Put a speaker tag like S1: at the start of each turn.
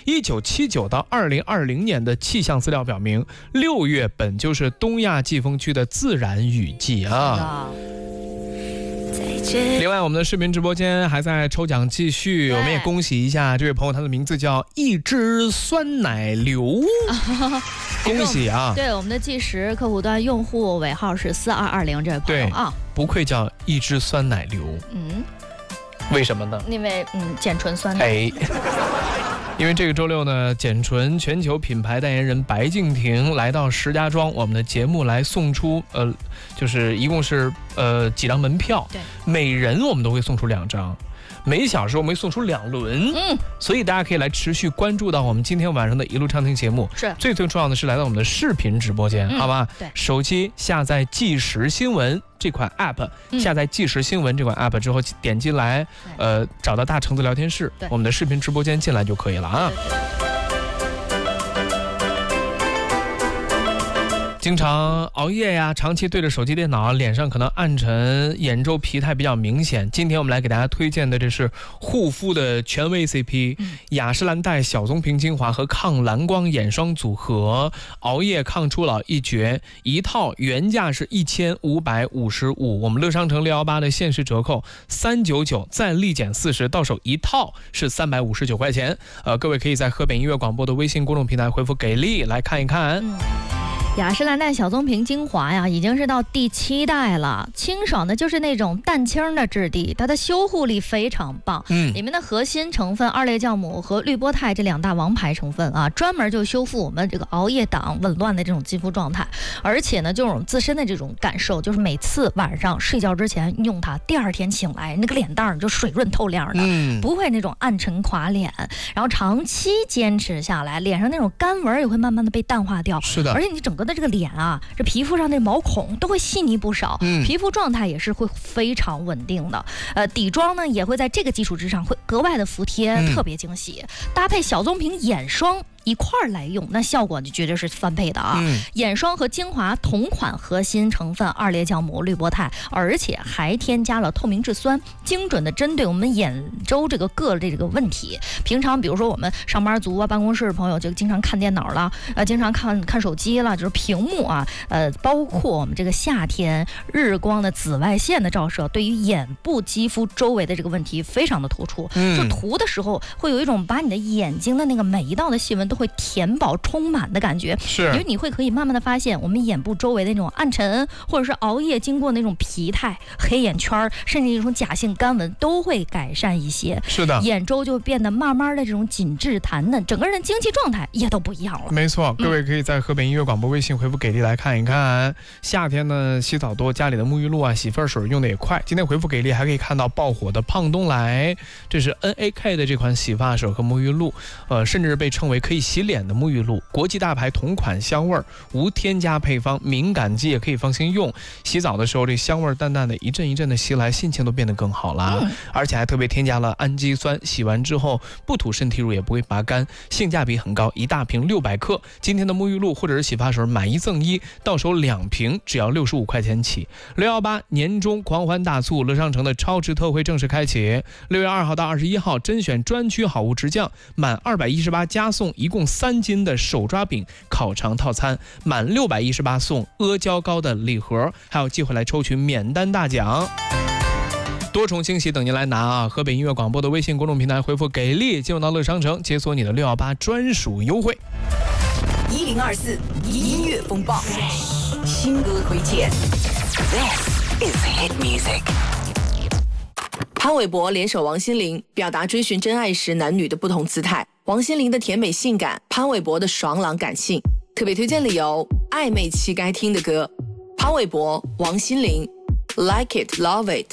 S1: 1979到2020年的气象资料表明，6月本就是东亚季风区的自然雨季啊。另外，我们的视频直播间还在抽奖继续，我们也恭喜一下这位朋友，他的名字叫一只酸奶流，恭喜啊！
S2: 对，我们的计时客户端用户尾号是4220这位朋友啊，
S1: 不愧叫一只酸奶流，为什么呢？
S2: 因为碱醇酸奶。
S1: 因为这个周六呢，碱醇全球品牌代言人白敬亭来到石家庄，我们的节目来送出就是一共是几张门票，对，每人我们都会送出2张。每小时我们会送出2轮，所以大家可以来持续关注到我们今天晚上的一路畅听节目。是最重要的是来到我们的视频直播间，好吧？对，手机下载即时新闻这款 app，下载即时新闻这款 app 之后，点进来，找到大橙子聊天室，我们的视频直播间进来就可以了啊。经常熬夜呀，长期对着手机电脑，脸上可能暗沉，眼周疲态比较明显。今天我们来给大家推荐的，这是护肤的权威 CP，雅诗兰黛小棕瓶精华和抗蓝光眼霜组合，熬夜抗初老一绝。一套原价是1555，我们乐商城618的限时折扣399，再立减40，到手一套是359块钱。各位可以在河北音乐广播的微信公众平台回复给力来看一看。
S2: 雅诗兰黛小棕瓶精华呀，已经是到第7代了，清爽的就是那种蛋清的质地，它的修护力非常棒。里面的核心成分2类酵母和绿波肽这2大王牌成分啊，专门就修复我们这个熬夜党紊乱的这种肌肤状态。而且呢，就是我们自身的这种感受，就是每次晚上睡觉之前用它，第2天醒来那个脸蛋就水润透亮的，不会那种暗沉垮脸。然后长期坚持下来，脸上那种干纹也会慢慢的被淡化掉。是的，而且你整个的这个脸啊，这皮肤上的毛孔都会细腻不少，皮肤状态也是会非常稳定的。底妆呢也会在这个基础之上会格外的服帖，特别惊喜。搭配小棕瓶眼霜一块儿来用，那效果就绝对是翻倍的啊！眼霜和精华同款核心成分2类酵母绿波肽，而且还添加了透明质酸，精准的针对我们眼周这个各类这个问题。平常比如说我们上班族啊，办公室的朋友就经常看电脑了，经常看手机了，就是屏幕啊，包括我们这个夏天日光的紫外线的照射，对于眼部肌肤周围的这个问题非常的突出。就涂的时候会有一种把你的眼睛的那个每一道的细纹都会填饱充满的感觉，是因为你会可以慢慢的发现我们眼部周围的那种暗沉，或者是熬夜经过那种疲态、黑眼圈，甚至一种假性干纹都会改善一些。是的，眼周就变得慢慢的这种紧致弹嫩，整个人精气状态也都不一样了。没错，各位可以在河北音乐广播微信回复给力来看一看。夏天呢洗澡多，家里的沐浴露啊、洗发水用的也快。今天回复给力还可以看到爆火的胖东来，这是 NAK 的这款洗发水和沐浴露，甚至被称为可以洗脸的沐浴露，国际大牌同款香味，无添加配方，敏感肌也可以放心用。洗澡的时候这香味淡淡的一阵一阵的袭来，心情都变得更好了。而且还特别添加了氨基酸，洗完之后不涂身体乳也不会拔干，性价比很高，一大瓶600克。今天的沐浴露或者是洗发水买1赠1，到手2瓶只要65块钱起。618年终狂欢大促，乐商城的超值特惠正式开启。6月2号到21号甄选专区好物直降，满218加送一共3斤的手抓饼烤肠套餐，满618送阿胶糕的礼盒，还有机会来抽取免单大奖。多重惊喜等您来拿啊！河北音乐广播的微信公众平台回复给力，进入到乐商城解锁你的618专属优惠。
S3: 1024音乐风暴新歌推荐。This is hit music。潘玮柏联手王心凌，表达追寻真爱时男女的不同姿态。王心凌的甜美性感，潘玮柏的爽朗感性。特别推荐理由：暧昧期该听的歌。潘玮柏、王心凌 ，Like It Love It。